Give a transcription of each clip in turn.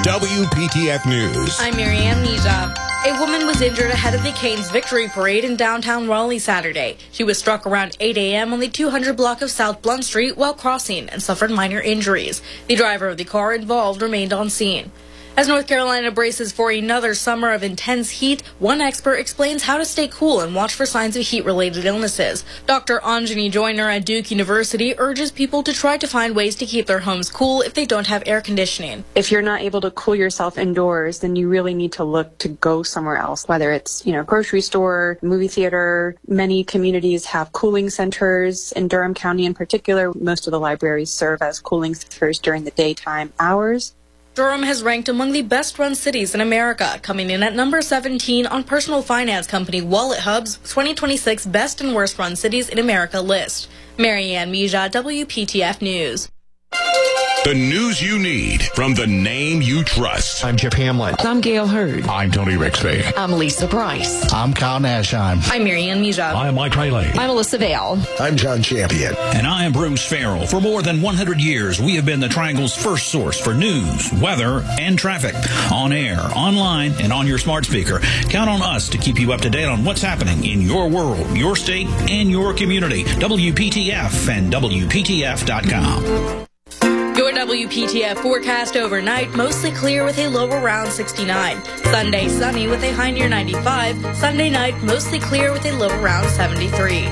WPTF News. I'm Marianne Mija. A woman was injured ahead of the Canes Victory Parade in downtown Raleigh Saturday. She was struck around 8 a.m. on the 200 block of South Blunt Street while crossing and suffered minor injuries. The driver of the car involved remained on scene. As North Carolina braces for another summer of intense heat, one expert explains how to stay cool and watch for signs of heat-related illnesses. Dr. Anjani Joyner at Duke University urges people to try to find ways to keep their homes cool if they don't have air conditioning. If you're not able to cool yourself indoors, then you really need to look to go somewhere else, whether it's, grocery store, movie theater. Many communities have cooling centers. In Durham County in particular, most of the libraries serve as cooling centers during the daytime hours. Durham has ranked among the best-run cities in America, coming in at number 17 on personal finance company Wallet Hub's 2026 Best and Worst-Run Cities in America list. Marianne Mija, WPTF News. The news you need from the name you trust. I'm Chip Hamlin. I'm Gail Hurd. I'm Tony Rixby. I'm Lisa Price. I'm Kyle Nashheim. I'm Marianne Mija. I'm Mike Rayleigh. I'm Alyssa Vale. I'm John Champion. And I am Bruce Farrell. For more than 100 years, we have been the Triangle's first source for news, weather, and traffic. On air, online, and on your smart speaker. Count on us to keep you up to date on what's happening in your world, your state, and your community. WPTF and WPTF.com. Your WPTF forecast overnight, mostly clear with a low around 69. Sunday, sunny with a high near 95. Sunday night, mostly clear with a low around 73.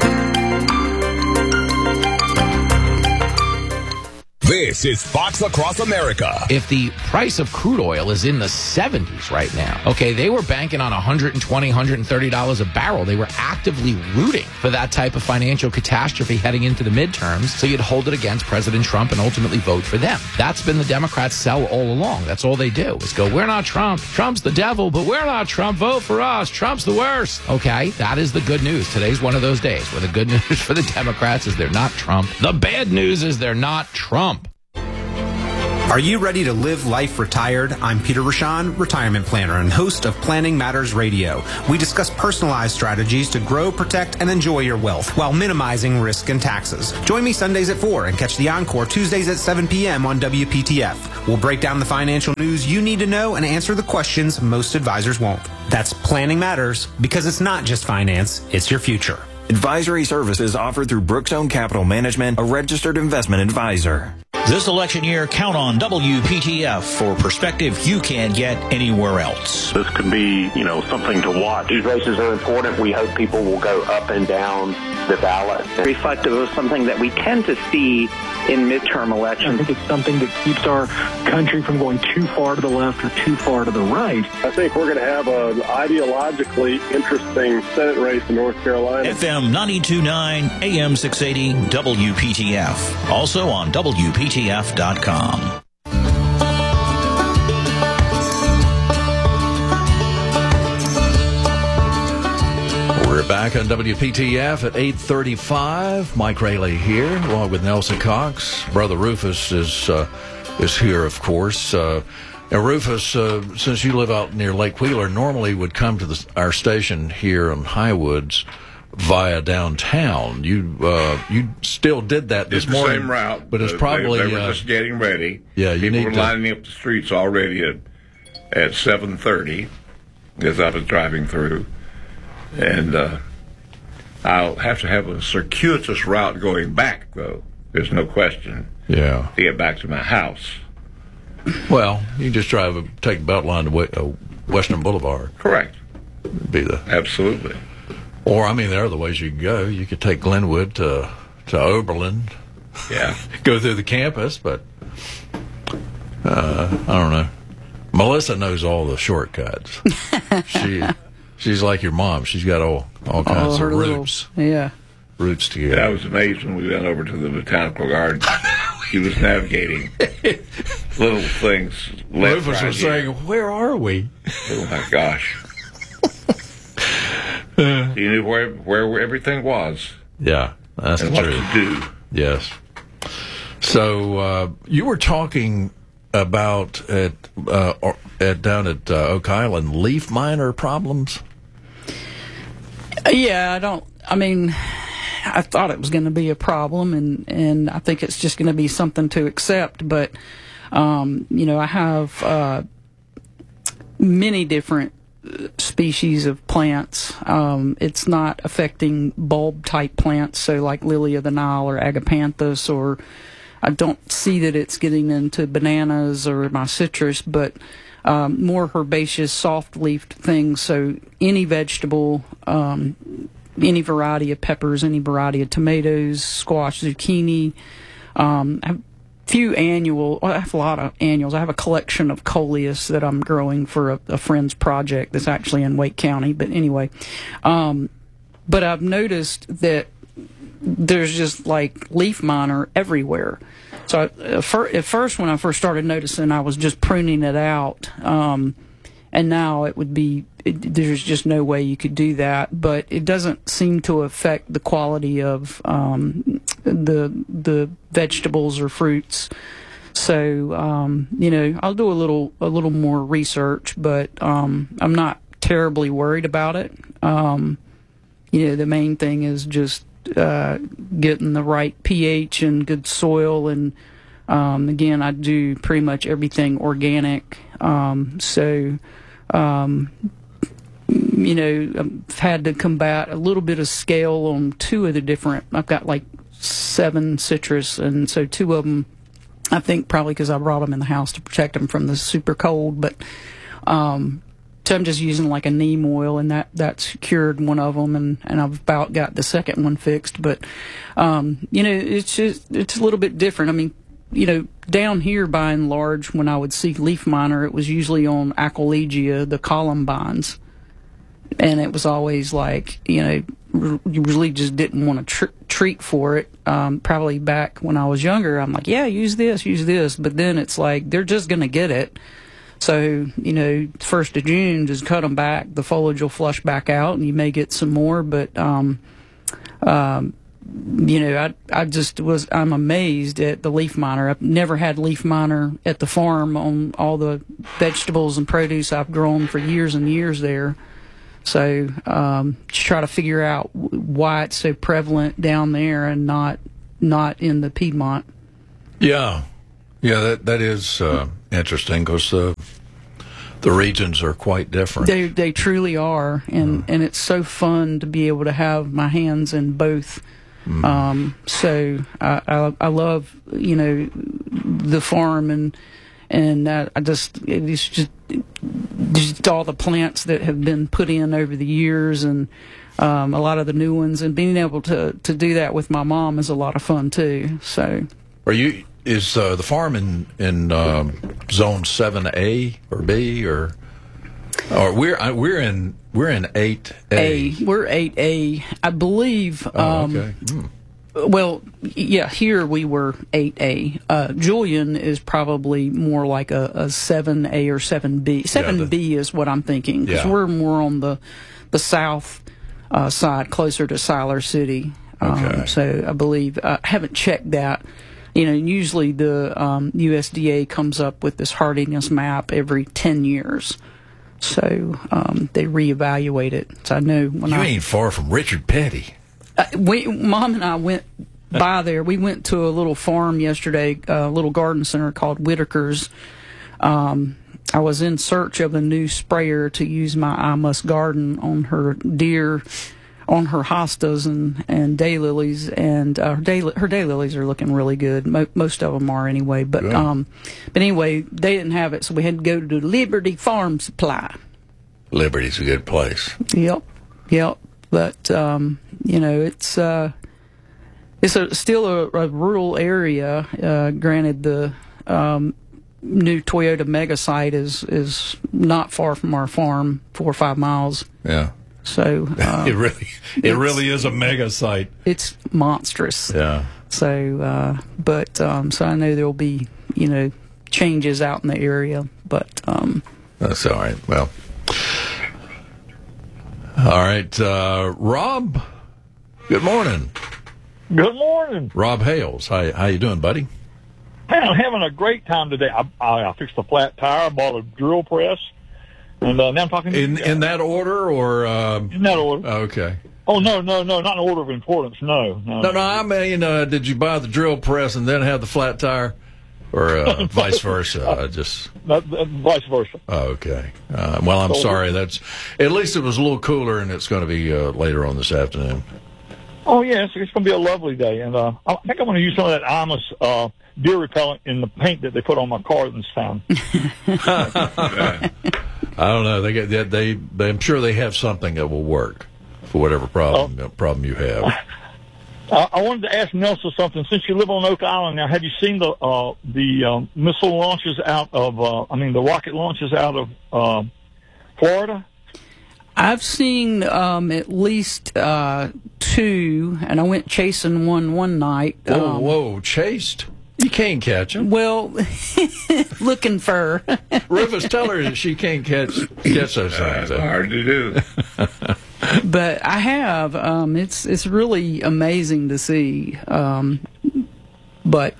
This is Fox Across America. If the price of crude oil is in the 70s right now, okay, they were banking on $120, $130 a barrel. They were actively rooting for that type of financial catastrophe heading into the midterms, so you'd hold it against President Trump and ultimately vote for them. That's been the Democrats' sell all along. That's all they do is go, we're not Trump. Trump's the devil, but we're not Trump. Vote for us. Trump's the worst. Okay, that is the good news. Today's one of those days where the good news for the Democrats is they're not Trump. The bad news is they're not Trump. Are you ready to live life retired? I'm Peter Rashan, retirement planner and host of Planning Matters Radio. We discuss personalized strategies to grow, protect, and enjoy your wealth while minimizing risk and taxes. Join me Sundays at 4 and catch the encore Tuesdays at 7 p.m. on WPTF. We'll break down the financial news you need to know and answer the questions most advisors won't. That's Planning Matters, because it's not just finance, it's your future. Advisory services offered through Brookstone Capital Management, a registered investment advisor. This election year, count on WPTF for perspective you can't get anywhere else. This could be, something to watch. These races are important. We hope people will go up and down the ballot. Reflective of something that we tend to see in midterm elections. I think it's something that keeps our country from going too far to the left or too far to the right. I think we're going to have an ideologically interesting Senate race in North Carolina. FM 92.9, AM 680, WPTF. Also on WPTF.com. We're back on WPTF at 8:35. Mike Rayleigh here, along with Nelson Cox. Brother Rufus is here, of course. Now, Rufus, since you live out near Lake Wheeler, normally would come to our station here on Highwoods via downtown. You still did that this morning. Same route, but it's probably they were just getting ready. Yeah, people were lining up the streets already at 7:30 as I was driving through. And I'll have to have a circuitous route going back, though. There's no question. Yeah. To get back to my house. Well, you can just take Beltline to Western Boulevard. Correct. Absolutely. Or, there are other ways you can go. You could take Glenwood to Oberlin. Yeah. Go through the campus, but I don't know. Melissa knows all the shortcuts. She's like your mom. She's got all kinds of routes. Routes to get. I was amazed when we went over to the botanical garden. She was navigating little things. Rufus was saying, "Where are we?" Oh my gosh! You knew where everything was. Yeah, that's and true. What to do. Yes. So you were talking about down at Oak Island leaf miner problems. Yeah, I thought it was going to be a problem, and I think it's just going to be something to accept. But I have many different species of plants. It's not affecting bulb-type plants, so like lily of the Nile or agapanthus, or I don't see that it's getting into bananas or my citrus, but more herbaceous, soft-leafed things. So any vegetable, any variety of peppers, any variety of tomatoes, squash, zucchini. I have I have a lot of annuals. I have a collection of coleus that I'm growing for a friend's project that's actually in Wake County. But anyway, but I've noticed that there's just like leaf miner everywhere. So at first, when I first started noticing, I was just pruning it out. And now there's just no way you could do that. But it doesn't seem to affect the quality of the vegetables or fruits. So I'll do a little more research, but I'm not terribly worried about it. The main thing is just getting the right pH and good soil, and again, I do pretty much everything organic. I've had to combat a little bit of scale on two of the different. I've got like 7 citrus, and so 2 of them, I think probably because I brought them in the house to protect them from the super cold, but so I'm just using like a neem oil, and that's cured one of them, and I've about got the second one fixed. But it's a little bit different. I mean, down here by and large, when I would see leaf miner, it was usually on Aquilegia, the columbines, and it was always like you really just didn't want to treat for it. Probably back when I was younger, I'm like, yeah, use this, but then it's like they're just gonna get it. So, 1st of June, just cut them back. The foliage will flush back out, and you may get some more. But, I'm amazed at the leaf miner. I've never had leaf miner at the farm on all the vegetables and produce I've grown for years and years there. So, just try to figure out why it's so prevalent down there and not in the Piedmont. Yeah. Yeah, that is interesting, because the regions are quite different. They truly are, and it's so fun to be able to have my hands in both. So I love the farm, and it's just all the plants that have been put in over the years, and a lot of the new ones, and being able to do that with my mom is a lot of fun too. So Is the farm in zone 7A or B or we're in 8A? We're 8A, I believe. Okay. Well, yeah, here we were 8A. Julian is probably more like a 7A or 7B. 7B is what I'm thinking, because we're more on the south side, closer to Siler City. Okay. So I believe I haven't checked that. Usually the USDA comes up with this hardiness map every 10 years. So they reevaluate it. So I know when you ain't far from Richard Petty. Mom and I went by there. We went to a little farm yesterday, a little garden center called Whitaker's. I was in search of a new sprayer to use my I Must Garden on her deer, on her hostas and daylilies, and her daylilies are looking really good. Most of them are anyway. But anyway, they didn't have it, so we had to go to Liberty Farm Supply. Liberty's a good place. Yep. But it's still a rural area. Granted, the new Toyota mega site is not far from our farm, 4 or 5 miles. Yeah. So it really is a mega site. It's monstrous. Yeah. So, so I know there'll be changes out in the area, but that's all right. Well, all right, Rob. Good morning. Good morning, Rob Hales. How you doing, buddy? Man, I'm having a great time today. I fixed a flat tire, bought a drill press. And now I'm talking to in that order, or in that order. Okay. Oh no, not in order of importance. No. I mean, did you buy the drill press and then have the flat tire? or vice versa? Vice versa. Oh, okay. Well, I'm sorry. At least it was a little cooler, and it's going to be later on this afternoon. Oh, yeah, it's going to be a lovely day. And I think I'm going to use some of that Imus deer repellent in the paint that they put on my car this time. I don't know. I'm sure they have something that will work for whatever problem you have. I wanted to ask Nelson something. Since you live on Oak Island now, have you seen the missile launches out of, the rocket launches out of Florida? I've seen at least 2, and I went chasing one night. Whoa, chased? You can't catch them. Well, looking for Rufus, tell her that she can't catch those things. That's hard to do. But I have. It's really amazing to see. But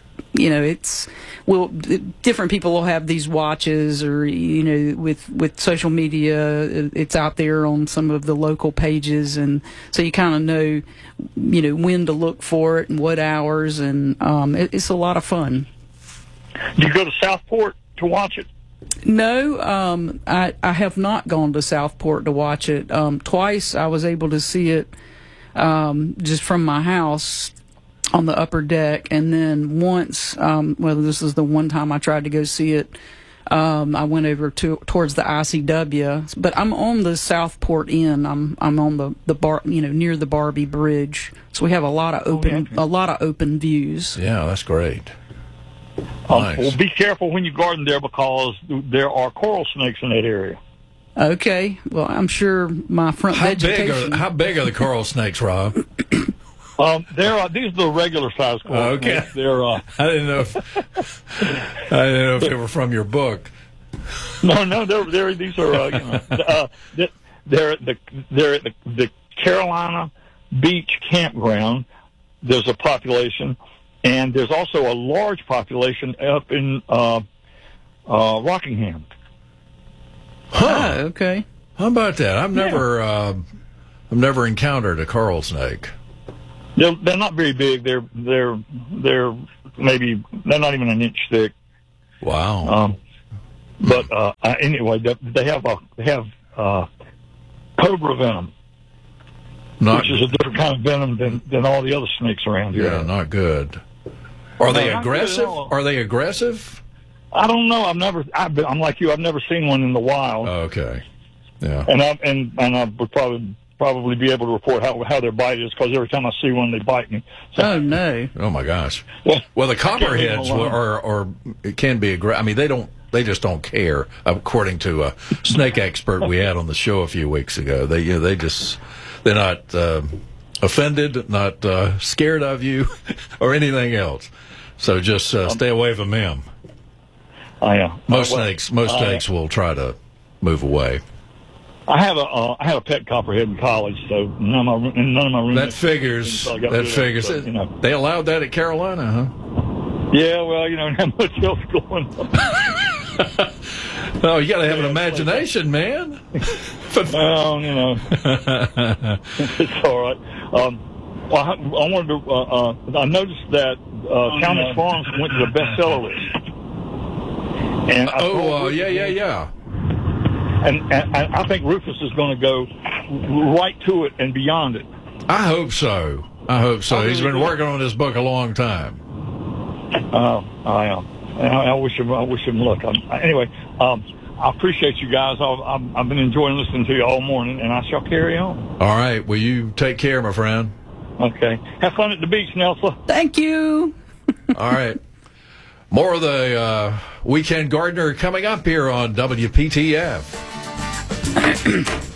different people will have these watches, or with social media, it's out there on some of the local pages, and so you kind of know when to look for it and what hours, and it's a lot of fun. Do you go to Southport to watch it? No, I have not gone to Southport to watch it. Twice I was able to see it just from my house on the upper deck, and then once, this is the one time I tried to go see it. I went over towards the ICW, but I'm on the Southport end. I'm on the bar, near the Barbie Bridge, so we have a lot of open views. Yeah, that's great. Nice. Well, be careful when you garden there, because there are coral snakes in that area. Okay. Well, I'm sure my front vegetation. How big are the coral snakes, Rob? These are the regular size coral okay. snakes. They're I didn't know if they were from your book. No, these are they're at the Carolina Beach campground. There's a population. And there's also a large population up in Rockingham. Huh. Oh, okay. How about that? I've never encountered a coral snake. They're not very big. They're not even an inch thick. Wow. But anyway, they have cobra venom. Which is a different kind of venom than all the other snakes around here. Yeah, not good. Are they aggressive? Are they aggressive? I don't know. I'm like you. I've never seen one in the wild. Oh, okay. Yeah. And I would probably be able to report how their bite is, because every time I see one, they bite me. So, oh no! Oh my gosh. Well, the copperheads it can be aggressive. I mean, they just don't care. According to a snake expert we had on the show a few weeks ago, they're not offended, not scared of you, or anything else. So just stay away from them. Most snakes will try to move away. I had a pet copperhead in college, so none of my roommates. That figures. They allowed that at Carolina, huh? Yeah, well, not much else going on. Oh, you got to have an imagination, man. Well, it's all right. I wanted to. I noticed that Talmadge Farms went to the bestseller list. And yeah. And I think Rufus is going to go right to it and beyond it. I hope so. He's been working on this book a long time. I wish him luck. Anyway, I appreciate you guys. I've been enjoying listening to you all morning, and I shall carry on. All right. Well, you take care, my friend. Okay. Have fun at the beach, Nelson. Thank you. All right. More of the Weekend Gardener coming up here on WPTF.